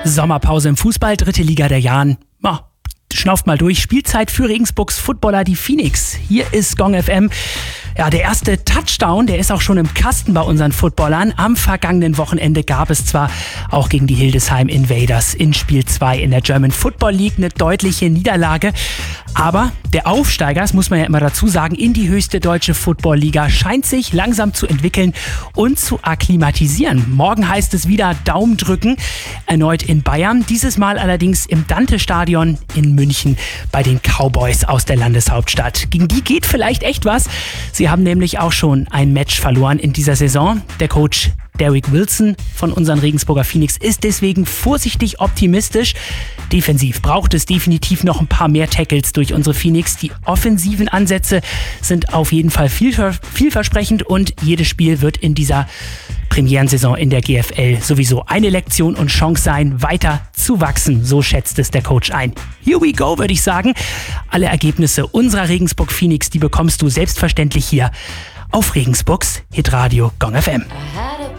Sommerpause im Fußball, 3. Liga der Jahren. Schnauft mal durch. Spielzeit für Regensburgs Footballer, die Phoenix. Hier ist Gong FM. Ja, der erste Touchdown, der ist auch schon im Kasten bei unseren Footballern. Am vergangenen Wochenende gab es zwar auch gegen die Hildesheim Invaders in Spiel 2 in der German Football League eine deutliche Niederlage. Aber der Aufsteiger, das muss man ja immer dazu sagen, in die höchste deutsche Football-Liga scheint sich langsam zu entwickeln und zu akklimatisieren. Morgen heißt es wieder Daumen drücken, erneut in Bayern. Dieses Mal allerdings im Dante-Stadion in München bei den Cowboys aus der Landeshauptstadt. Gegen die geht vielleicht echt was. Sie haben nämlich auch schon ein Match verloren in dieser Saison. Der Coach Derek Wilson von unseren Regensburger Phoenix ist deswegen vorsichtig optimistisch. Defensiv braucht es definitiv noch ein paar mehr Tackles durch unsere Phoenix. Die offensiven Ansätze sind auf jeden Fall vielversprechend und jedes Spiel wird in dieser Premierensaison in der GFL sowieso eine Lektion und Chance sein, weiter zu wachsen. So schätzt es der Coach ein. Here we go, würde ich sagen. Alle Ergebnisse unserer Regensburg Phoenix, die bekommst du selbstverständlich hier auf Regensburgs Hitradio Gong FM.